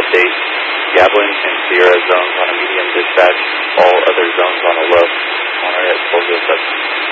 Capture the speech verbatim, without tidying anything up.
update. Gablin and Sierra zones on a medium dispatch. All other zones on a low. On our head, four zero seven.